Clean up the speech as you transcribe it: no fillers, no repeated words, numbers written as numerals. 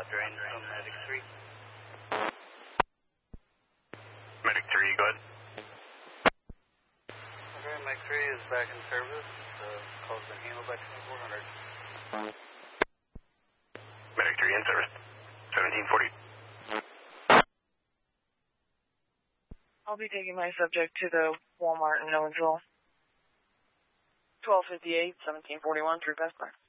drain from Medic 3. Medic 3, go ahead. Okay, Medic 3 is back in service. Call's been handled by 2400. Medic 3 in service. 1740. I'll be taking my subject to the Walmart in Owensville. 1258, 1741, through Best Buy.